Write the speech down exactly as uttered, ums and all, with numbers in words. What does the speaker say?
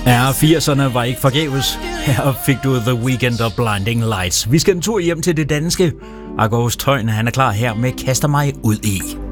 Ja, firserne var ikke forgæves. Her fik du The Weeknd og Blinding Lights. Vi skal en tur hjem til det danske. August Tøjen, han er klar her med Kaster mig ud i.